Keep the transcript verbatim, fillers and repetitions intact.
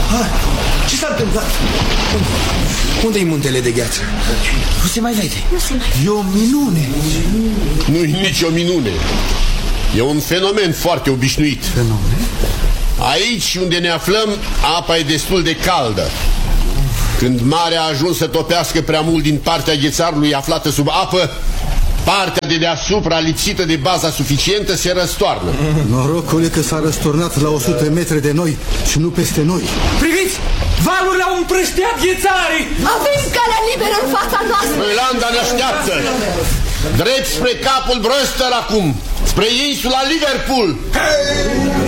Ce s-a întâmplat? Unde-i muntele de gheață? Nu se mai vede. Nu se mai vede. E o minune. Nu-i nici o minune. E un fenomen foarte obișnuit. Fenomen? Aici unde ne aflăm, apa e destul de caldă. Când marea a ajuns să topească prea mult din partea ghețarului aflată sub apă, partea de deasupra, lipsită de baza suficientă, se răstoarnă. Norocul e că s-a răsturnat la o sută metri de noi și nu peste noi. Priviți! Valurile au împrăștiat ghețarii! Avem calea liberă în fața noastră! Irlanda ne așteaptă! Drept spre capul Bristol acum, spre insula Liverpool! Hey!